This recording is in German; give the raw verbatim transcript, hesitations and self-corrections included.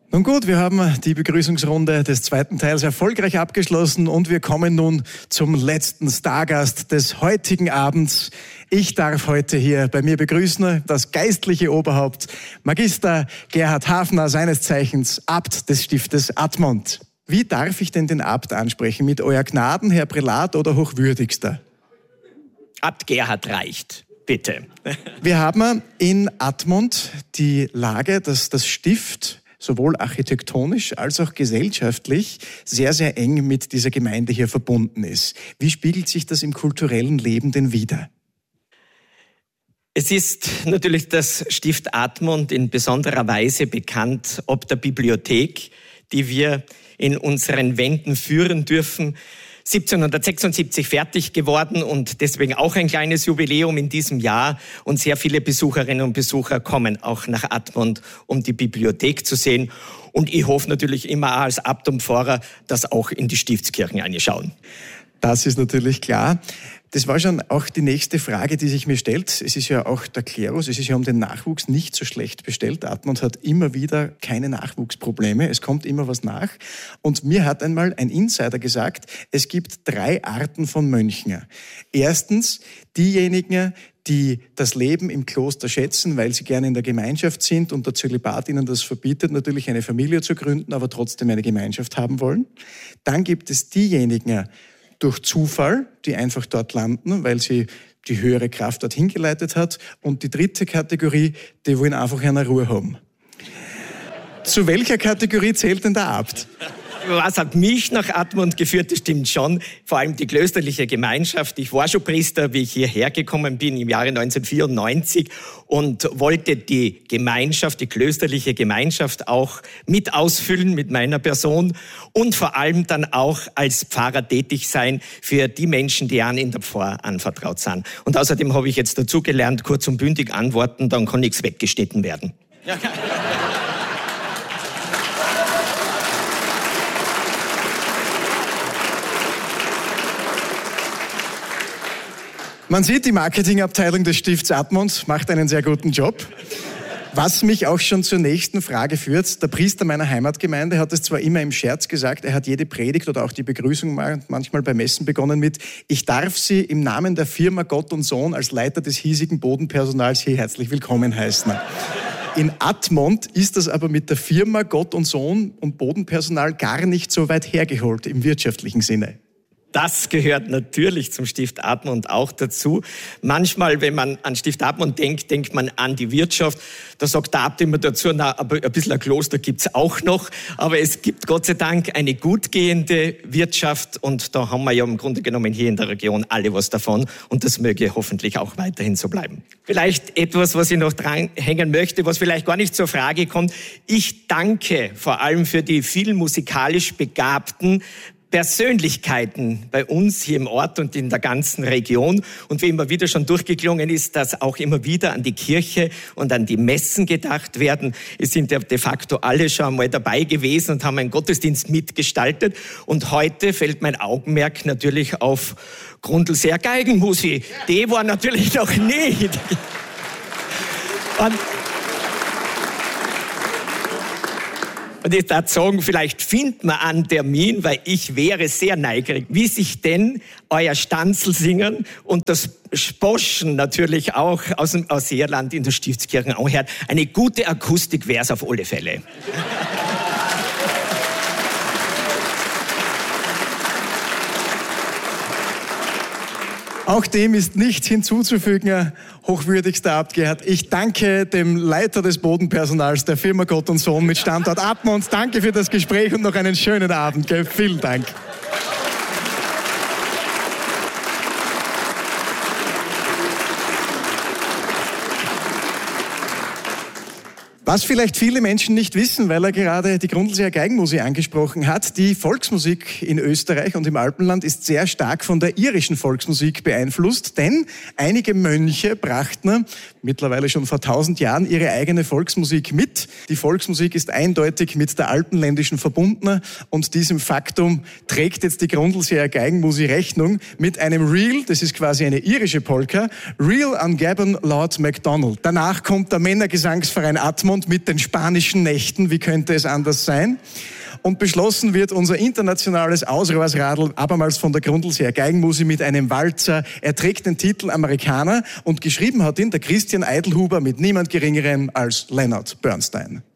Nun gut, wir haben die Begrüßungsrunde des zweiten Teils erfolgreich abgeschlossen und wir kommen nun zum letzten Stargast des heutigen Abends. Ich darf heute hier bei mir begrüßen das geistliche Oberhaupt, Magister Gerhard Hafner, seines Zeichens Abt des Stiftes Admont. Wie darf ich denn den Abt ansprechen? Mit Euer Gnaden, Herr Prälat oder Hochwürdigster? Abt Gerhard reicht. Bitte. Wir haben in Admont die Lage, dass das Stift sowohl architektonisch als auch gesellschaftlich sehr, sehr eng mit dieser Gemeinde hier verbunden ist. Wie spiegelt sich das im kulturellen Leben denn wider? Es ist natürlich das Stift Admont in besonderer Weise bekannt ob der Bibliothek, die wir in unseren Wänden führen dürfen. siebzehnhundertsechsundsiebzig fertig geworden und deswegen auch ein kleines Jubiläum in diesem Jahr. Und sehr viele Besucherinnen und Besucher kommen auch nach Admont, um die Bibliothek zu sehen. Und ich hoffe natürlich immer als Abt und Pfarrer, dass auch in die Stiftskirchen reinschauen. Das ist natürlich klar. Das war schon auch die nächste Frage, die sich mir stellt. Es ist ja auch der Klerus, es ist ja um den Nachwuchs nicht so schlecht bestellt. Admont hat immer wieder keine Nachwuchsprobleme, es kommt immer was nach. Und mir hat einmal ein Insider gesagt, es gibt drei Arten von Mönchen. Erstens diejenigen, die das Leben im Kloster schätzen, weil sie gerne in der Gemeinschaft sind und der Zölibat ihnen das verbietet, natürlich eine Familie zu gründen, aber trotzdem eine Gemeinschaft haben wollen. Dann gibt es diejenigen, durch Zufall, die einfach dort landen, weil sie die höhere Kraft dorthin geleitet hat. Und die dritte Kategorie, die wollen einfach eine Ruhe haben. Zu welcher Kategorie zählt denn der Abt? Was hat mich nach Admont geführt? Das stimmt schon. Vor allem die klösterliche Gemeinschaft. Ich war schon Priester, wie ich hierher gekommen bin im Jahre neunzehnhundertvierundneunzig und wollte die Gemeinschaft, die klösterliche Gemeinschaft auch mit ausfüllen mit meiner Person und vor allem dann auch als Pfarrer tätig sein für die Menschen, die an in der Pfarr anvertraut sind. Und außerdem habe ich jetzt dazu gelernt, kurz und bündig antworten, dann kann nichts weggeschnitten werden. Man sieht, die Marketingabteilung des Stifts Admont macht einen sehr guten Job. Was mich auch schon zur nächsten Frage führt. Der Priester meiner Heimatgemeinde hat es zwar immer im Scherz gesagt, er hat jede Predigt oder auch die Begrüßung manchmal bei Messen begonnen mit: Ich darf Sie im Namen der Firma Gott und Sohn als Leiter des hiesigen Bodenpersonals hier herzlich willkommen heißen. In Admont ist das aber mit der Firma Gott und Sohn und Bodenpersonal gar nicht so weit hergeholt im wirtschaftlichen Sinne. Das gehört natürlich zum Stift Admont auch dazu. Manchmal, wenn man an Stift Admont denkt, denkt man an die Wirtschaft. Da sagt der Abt immer dazu, na, aber ein bisschen ein Kloster gibt's auch noch. Aber es gibt Gott sei Dank eine gut gehende Wirtschaft und da haben wir ja im Grunde genommen hier in der Region alle was davon und das möge hoffentlich auch weiterhin so bleiben. Vielleicht etwas, was ich noch dranhängen möchte, was vielleicht gar nicht zur Frage kommt. Ich danke vor allem für die vielen musikalisch Begabten Persönlichkeiten bei uns hier im Ort und in der ganzen Region. Und wie immer wieder schon durchgeklungen ist, dass auch immer wieder an die Kirche und an die Messen gedacht werden. Es sind ja de facto alle schon einmal dabei gewesen und haben einen Gottesdienst mitgestaltet. Und heute fällt mein Augenmerk natürlich auf Grundlseer Geigenmusik. Die war natürlich noch nicht. Und Und ich darf sagen, vielleicht findet man einen Termin, weil ich wäre sehr neugierig, wie sich denn euer Stanzelsingen und das Sposchen natürlich auch aus dem aus Irland in der Stiftskirche anhört. Eine gute Akustik wäre es auf alle Fälle. Auch dem ist nichts hinzuzufügen, hochwürdigster Abt Gerhard. Ich danke dem Leiter des Bodenpersonals der Firma Gott und Sohn mit Standort Admont. Danke für das Gespräch und noch einen schönen Abend. Gell? Vielen Dank. Was vielleicht viele Menschen nicht wissen, weil er gerade die Grundlseer Geigenmusik angesprochen hat, die Volksmusik in Österreich und im Alpenland ist sehr stark von der irischen Volksmusik beeinflusst, denn einige Mönche brachten mittlerweile schon vor tausend Jahren ihre eigene Volksmusik mit. Die Volksmusik ist eindeutig mit der alpenländischen verbunden und diesem Faktum trägt jetzt die Grundlseer Geigenmusik Rechnung mit einem Reel, das ist quasi eine irische Polka, Reel an Gavin Lord MacDonald. Danach kommt der Männergesangsverein Admont Admont mit den spanischen Nächten, wie könnte es anders sein? Und beschlossen wird unser internationales Ausrohrsradl abermals von der Grundls her Geigenmusik mit einem Walzer. Er trägt den Titel Amerikaner und geschrieben hat ihn der Christian Eidelhuber mit niemand Geringerem als Leonard Bernstein.